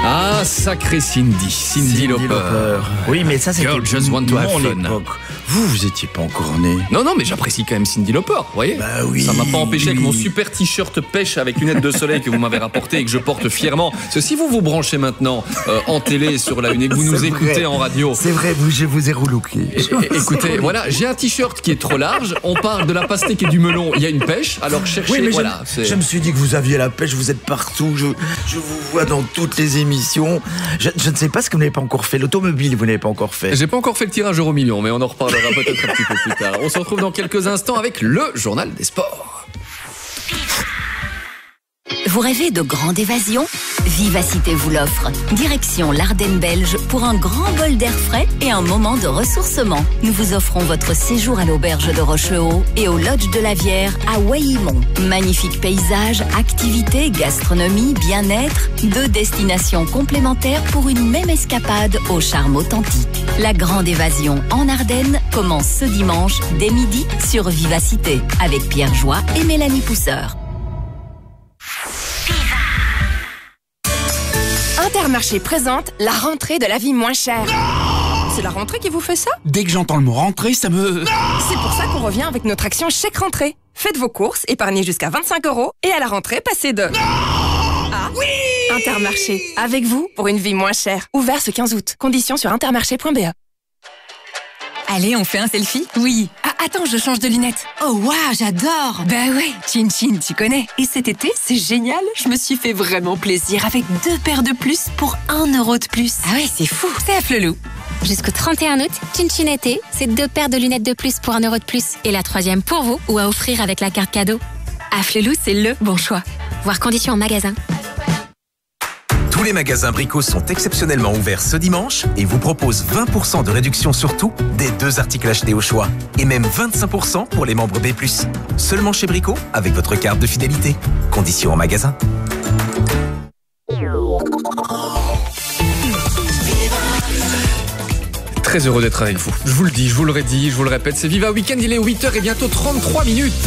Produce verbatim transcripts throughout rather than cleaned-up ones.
Ah, sacré Cindy, Cindy, Cindy Lauper. Lauper. Oui, mais ça c'était Girl Just Want to Have Fun. Époque. Vous, vous étiez pas encore né. Non, non, mais j'apprécie quand même Cindy Lauper, vous voyez. Bah oui. Ça m'a pas empêché avec mon super t-shirt pêche avec lunettes de soleil que vous m'avez rapporté et que je porte fièrement. Parce que si vous vous branchez maintenant euh, en télé sur la une et que vous nous vrai. écoutez en radio. C'est vrai, vous, je vous ai relouqué. Écoutez, voilà, j'ai un t-shirt qui est trop large. On parle de la pastèque et du melon. Il y a une pêche. Alors cherchez. Oui, mais voilà, je, je me suis dit que vous aviez la pêche. Vous êtes partout. Je, je vous vois dans toutes les émissions. Je, je ne sais pas ce que vous n'avez pas encore fait. L'automobile, vous n'avez pas encore fait. J'ai pas encore fait le tirage euro million, mais on en reparlera peut-être un petit peu plus tard. On se retrouve dans quelques instants avec le journal des sports. Vous rêvez de grande évasion ? Vivacité vous l'offre. Direction l'Ardenne belge pour un grand bol d'air frais et un moment de ressourcement. Nous vous offrons votre séjour à l'auberge de Rochehaut et au lodge de la Vière à Waillimont. Magnifiques paysages, activités, gastronomie, bien-être, deux destinations complémentaires pour une même escapade au charme authentique. La grande évasion en Ardennes commence ce dimanche dès midi sur Vivacité avec Pierre Joie et Mélanie Pousseur. Intermarché présente la rentrée de la vie moins chère. C'est la rentrée qui vous fait ça ? Dès que j'entends le mot rentrée, ça me... C'est pour ça qu'on revient avec notre action chèque rentrée. Faites vos courses, épargnez jusqu'à vingt-cinq euros et à la rentrée, passez de... Ah oui ! Intermarché, avec vous pour une vie moins chère. Ouvert ce quinze août. Conditions sur intermarché point b e. Allez, on fait un selfie ? Oui. Ah, attends, je change de lunettes. Oh waouh, j'adore. Bah ouais, Chin Chin, tu connais. Et cet été, c'est génial. Je me suis fait vraiment plaisir avec deux paires de plus pour un euro de plus. Ah ouais, c'est fou. C'est à Flelou. Jusqu'au trente et un août, Chin Chin été, c'est deux paires de lunettes de plus pour un euro de plus. Et la troisième pour vous ou à offrir avec la carte cadeau. Afflelou, c'est le bon choix. Voir conditions en magasin. Tous les magasins Brico sont exceptionnellement ouverts ce dimanche et vous proposent vingt pour cent de réduction sur tout, des deux articles achetés au choix. Et même vingt-cinq pour cent pour les membres B plus. Seulement chez Brico, avec votre carte de fidélité. Conditions en magasin. Très heureux d'être avec vous. Je vous le dis, je vous le redis, je vous le répète, c'est Viva Weekend, il est huit heures et bientôt trente-trois minutes.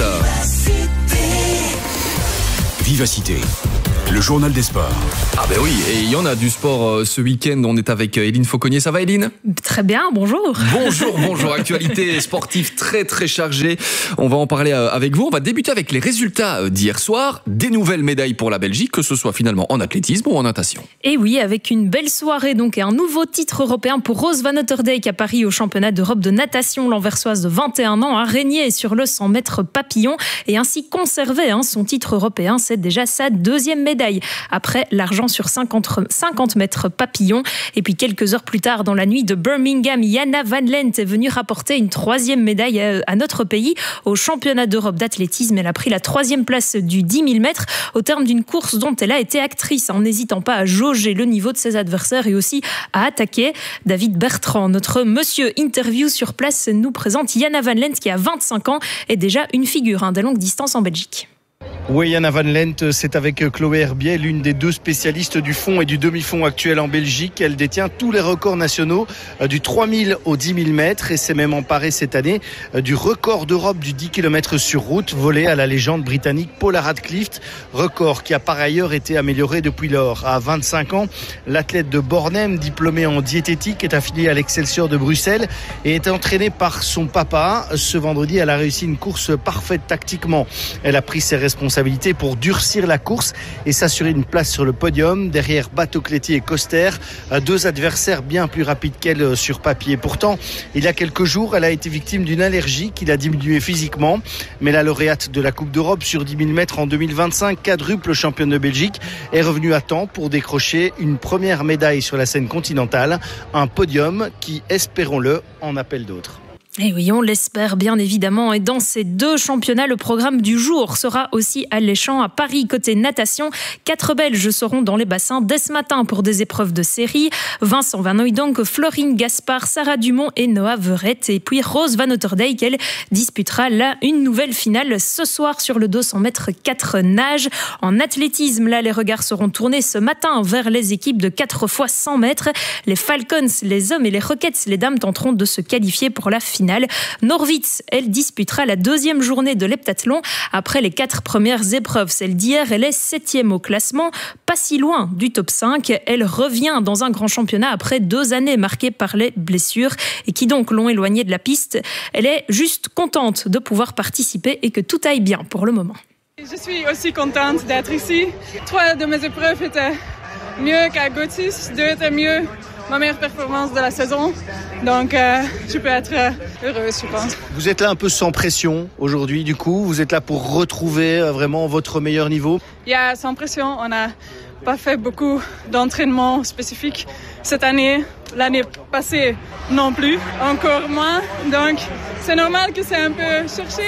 Vivacité, le journal des sports. Ah ben oui, et il y en a du sport euh, ce week-end. On est avec euh, Éline Fauconnier. Ça va, Éline ? Très bien, bonjour. Bonjour, bonjour. Actualité sportive très très chargée. On va en parler euh, avec vous. On va débuter avec les résultats euh, d'hier soir. Des nouvelles médailles pour la Belgique, que ce soit finalement en athlétisme ou en natation. Et oui, avec une belle soirée donc et un nouveau titre européen pour Rose Van Otterdijk à Paris au championnat d'Europe de natation. L'Anversoise de vingt et un ans a régné sur le cent mètres papillon et ainsi conservé hein, son titre européen. C'est déjà sa deuxième médaille. Après l'argent sur cinquante mètres papillon. Et puis quelques heures plus tard, dans la nuit de Birmingham, Jana Van Lent est venue rapporter une troisième médaille à notre pays au championnat d'Europe d'athlétisme. Elle a pris la troisième place du dix mille mètres au terme d'une course dont elle a été actrice, en n'hésitant pas à jauger le niveau de ses adversaires et aussi à attaquer. David Bertrand, notre monsieur interview sur place, nous présente Jana Van Lent qui a vingt-cinq ans et déjà une figure hein, de longue distance en Belgique. Oui, Jana Van Lent, c'est avec Chloé Herbier, l'une des deux spécialistes du fond et du demi-fond actuel en Belgique. Elle détient tous les records nationaux du trois mille au dix mille mètres et s'est même emparée cette année du record d'Europe du dix kilomètres sur route volé à la légende britannique Paula Radcliffe. Record qui a par ailleurs été amélioré depuis lors. À vingt-cinq ans, l'athlète de Bornem, diplômée en diététique, est affiliée à l'Excelsior de Bruxelles et est entraînée par son papa. Ce vendredi, elle a réussi une course parfaite tactiquement. Elle a pris ses responsabilités pour durcir la course et s'assurer une place sur le podium derrière Batocletti et Coster, deux adversaires bien plus rapides qu'elle sur papier. Pourtant, il y a quelques jours, elle a été victime d'une allergie qui l'a diminuée physiquement, mais la lauréate de la Coupe d'Europe sur dix mille mètres en deux mille vingt-cinq, quadruple championne de Belgique, est revenue à temps pour décrocher une première médaille sur la scène continentale, un podium qui, espérons-le, en appelle d'autres. Et oui, on l'espère bien évidemment. Et dans ces deux championnats, le programme du jour sera aussi alléchant à Paris. Côté natation, quatre Belges seront dans les bassins dès ce matin pour des épreuves de série. Vincent Van Hooijdonk, Florine Gaspard, Sarah Dumont et Noah Verrett. Et puis Rose Van Otterdijk, elle disputera là une nouvelle finale ce soir sur le deux cents mètres quatre nages. En athlétisme, là, les regards seront tournés ce matin vers les équipes de quatre fois cent mètres. Les Falcons, les hommes et les Rockets, les dames tenteront de se qualifier pour la finale finale. Norwitz, elle disputera la deuxième journée de l'heptathlon après les quatre premières épreuves. Celle d'hier, elle est septième au classement, pas si loin du top cinq. Elle revient dans un grand championnat après deux années marquées par les blessures et qui donc l'ont éloignée de la piste. Elle est juste contente de pouvoir participer et que tout aille bien pour le moment. Je suis aussi contente d'être ici. Trois de mes épreuves étaient mieux qu'à Gotis, deux étaient mieux. Ma meilleure performance de la saison. Donc, euh, je peux être heureuse, je pense. Vous êtes là un peu sans pression aujourd'hui, du coup. Vous êtes là pour retrouver vraiment votre meilleur niveau. Il y a sans pression. On n'a pas fait beaucoup d'entraînement spécifique cette année. L'année passée, non plus. Encore moins. Donc, c'est normal que c'est un peu cherché.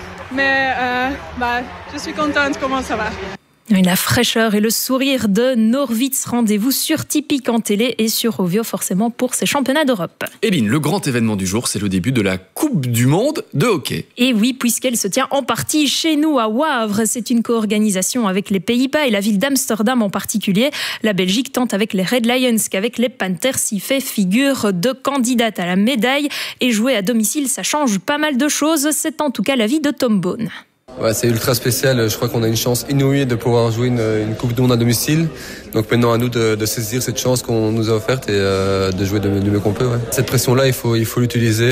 Mais euh, bah, je suis contente comment ça va. La fraîcheur et le sourire de Norwitz. Rendez-vous sur Typique en télé et sur Ovio forcément pour ces championnats d'Europe. Eline, le grand événement du jour, c'est le début de la Coupe du Monde de hockey. Et oui, puisqu'elle se tient en partie chez nous à Wavre. C'est une co-organisation avec les Pays-Bas et la ville d'Amsterdam en particulier. La Belgique tente avec les Red Lions qu'avec les Panthers s'y fait figure de candidate à la médaille. Et jouer à domicile, ça change pas mal de choses. C'est en tout cas l'avis de Tom Bone. Ouais, c'est ultra spécial. Je crois qu'on a une chance inouïe de pouvoir jouer une, une Coupe du Monde à domicile. Donc maintenant à nous de, de saisir cette chance qu'on nous a offerte et euh, de jouer du mieux qu'on peut. Ouais. Cette pression-là, il faut, il faut l'utiliser.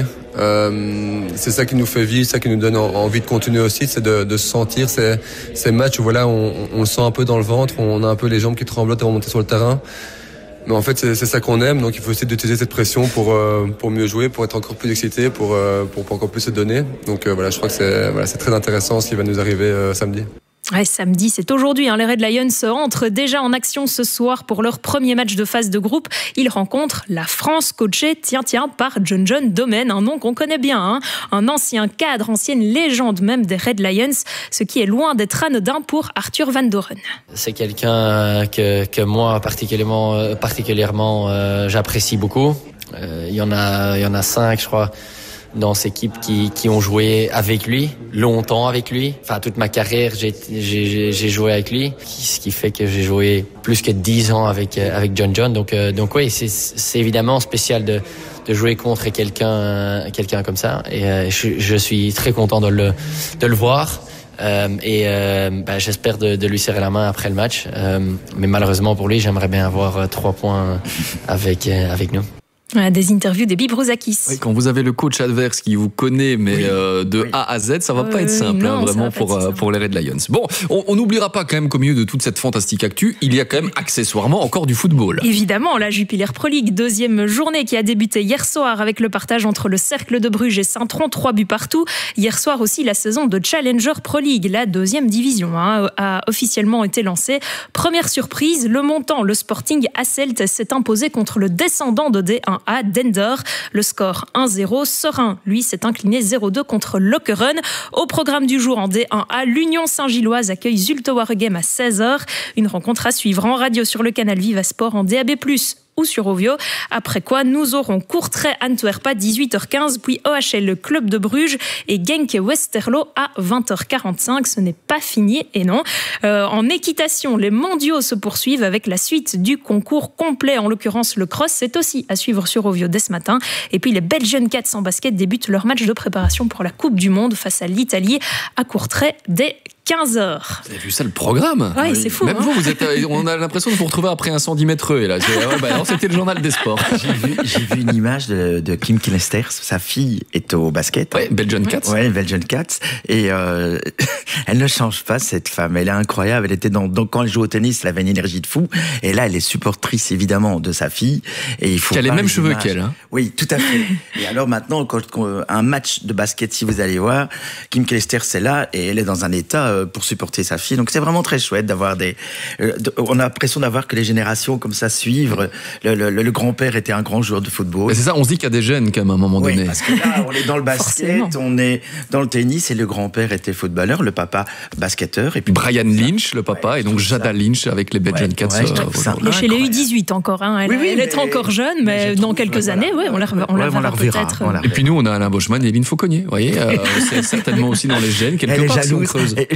Euh, c'est ça qui nous fait vivre, ça qui nous donne envie de continuer aussi, c'est de, de se sentir ces, ces matchs où voilà, on, on le sent un peu dans le ventre, on a un peu les jambes qui tremblotent avant de monter sur le terrain. Mais en fait, c'est, c'est ça qu'on aime, donc il faut essayer d'utiliser cette pression pour euh, pour mieux jouer, pour être encore plus excité, pour euh, pour, pour encore plus se donner. Donc euh, voilà, je crois que c'est voilà, c'est très intéressant ce qui va nous arriver euh, samedi. Ouais, samedi, c'est aujourd'hui. Hein. Les Red Lions entrent déjà en action ce soir pour leur premier match de phase de groupe. Ils rencontrent la France, coachée, tiens, tiens, par John John Domen, un nom qu'on connaît bien. Hein. Un ancien cadre, ancienne légende même des Red Lions, ce qui est loin d'être anodin pour Arthur Van Doren. C'est quelqu'un que, que moi, particulièrement, particulièrement euh, j'apprécie beaucoup. Euh, il y en a, il y en a cinq, je crois, dans cette équipe qui, qui ont joué avec lui, longtemps avec lui. Enfin, toute ma carrière, j'ai, j'ai, j'ai joué avec lui, ce qui fait que j'ai joué plus que dix ans avec, avec John John. Donc, euh, donc oui, c'est, c'est évidemment spécial de, de jouer contre quelqu'un, quelqu'un comme ça. Et euh, je, je suis très content de le, de le voir. Euh, et euh, bah, j'espère de, de lui serrer la main après le match. Euh, mais malheureusement pour lui, j'aimerais bien avoir euh, trois points avec, euh, avec nous. Des interviews des Bibrozakis. Oui, quand vous avez le coach adverse qui vous connaît, mais oui. euh, de oui. A à Z, ça va euh, pas être simple, non, hein, vraiment, pour, euh, pour les Red Lions. Bon, on n'oubliera pas quand même qu'au milieu de toute cette fantastique actu, il y a quand même accessoirement encore du football. Évidemment, la Jupiler Pro League, deuxième journée qui a débuté hier soir avec le partage entre le Cercle de Bruges et Saint-Tron, trois buts partout. Hier soir aussi, la saison de Challenger Pro League, la deuxième division, hein, a officiellement été lancée. Première surprise, le montant, le Sporting Hasselt s'est imposé contre le descendant de D un à Dender. Le score un zéro. Serein, lui, s'est incliné zéro deux contre Lokeren. Au programme du jour en D un A, l'Union Saint-Gilloise accueille Zulte Waregem à seize heures. Une rencontre à suivre en radio sur le canal Viva Sport en D A B plus, ou sur Ovio. Après quoi, nous aurons Courtrai-Antwerp à dix-huit heures quinze, puis O H L, le Club de Bruges, et Genk Westerlo à vingt heures quarante-cinq. Ce n'est pas fini, et non. Euh, en équitation, les mondiaux se poursuivent avec la suite du concours complet, en l'occurrence le cross. C'est aussi à suivre sur Ovio dès ce matin. Et puis les Belgian Cats en basket débutent leur match de préparation pour la Coupe du Monde face à l'Italie à Courtrai dès quinze heures. Vous avez vu ça, le programme? Ouais, oui, c'est fou. Même hein. vous, vous êtes, on a l'impression de vous retrouver après un cent dix mètres et là. Ouais, bah, alors, c'était le journal des sports. J'ai vu, j'ai vu une image de, de Kim Clijsters. Sa fille est au basket. Ouais, Belgian Cats. Ouais, Belgian Cats. Et euh, elle ne change pas, cette femme. Elle est incroyable. Elle était dans, donc quand elle joue au tennis, elle avait une énergie de fou. Et là, elle est supportrice, évidemment, de sa fille. Et il faut qui a les mêmes cheveux images. qu'elle. Hein. Oui, tout à fait. Et alors maintenant, quand, quand un match de basket, si vous allez voir, Kim Clijsters est là et elle est dans un état pour supporter sa fille. Donc c'est vraiment très chouette d'avoir des... Euh, de, on a l'impression d'avoir que les générations comme ça suivent. Le, le, le, le grand-père était un grand joueur de football. Mais c'est ça, on se dit qu'il y a des gènes quand même à un moment oui, donné. Parce que là, on est dans le basket, on est dans le tennis et le grand-père était footballeur, le papa basketteur. Et puis Brian Lynch, le papa, ouais, et donc Jada ça. Lynch avec les Belgian ouais, Cats. Ouais, euh, et chez les U dix-huit encore. Hein. Elle, oui, oui, elle est encore jeune, mais, mais dans quelques voilà. années, ouais, on la, on la, ouais, on la reverra peut-être. On la et puis nous, on a Alain Boschman et Eline Fauconnier. Vous voyez, euh, c'est certainement aussi dans les gènes, quelque elle part, est jalouse. si on creuse.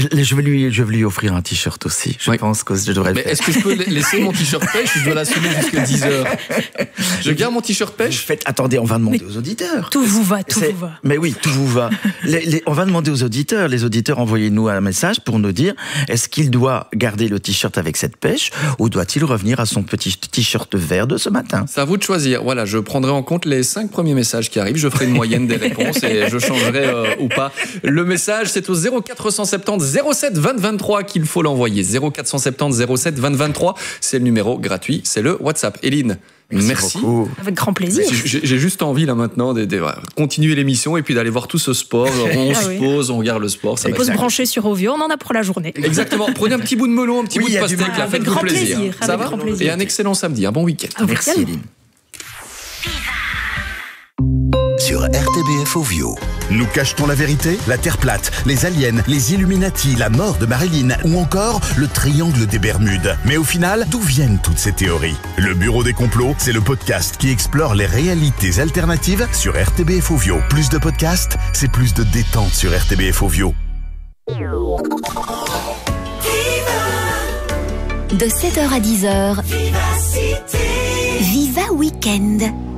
je vais lui, je vais lui offrir un t-shirt aussi. Je oui. pense que je devrais le Mais faire. est-ce que je peux laisser mon t-shirt pêche ou je dois l'assumer jusqu'à dix heures? Je garde mon t-shirt pêche? Faites, attendez, on va demander Mais aux auditeurs. Tout vous va, tout C'est, vous va. Mais oui, tout vous va. les, les, on va demander aux auditeurs. Les auditeurs, envoyez-nous un message pour nous dire est-ce qu'il doit garder le t-shirt avec cette pêche ou doit-il revenir à son petit t-shirt vert de ce matin? C'est à vous de choisir. Voilà, je prendrai en compte les cinq premiers messages qui arrivent. Je ferai une moyenne des réponses et je changerai euh, ou pas. Le message, c'est au zéro quatre cent soixante-dix zéro sept vingt vingt-trois qu'il faut l'envoyer. zéro quatre cent soixante-dix zéro sept vingt vingt-trois. C'est le numéro gratuit, c'est le WhatsApp. Éline, merci. Merci beaucoup. Avec grand plaisir. J'ai, j'ai juste envie là maintenant de, de, de continuer l'émission et puis d'aller voir tout ce sport. On ah se oui. pose, on regarde le sport. Ça on peut se brancher sur Ovio, on en a pour la journée. Exactement. Prenez un petit bout de melon, un petit oui, bout de pastèque, là, faites-vous plaisir. plaisir. Ça va? Plaisir. Et un excellent samedi, un bon week-end. Ah, merci Éline. Sur R T B F Ovio. Nous cachetons la vérité, la Terre plate, les aliens, les Illuminati, la mort de Marilyn ou encore le triangle des Bermudes. Mais au final, d'où viennent toutes ces théories? Le Bureau des complots, c'est le podcast qui explore les réalités alternatives sur R T B F Ovio. Plus de podcasts, c'est plus de détente sur R T B F Ovio. De sept heures à dix heures, Viva Weekend.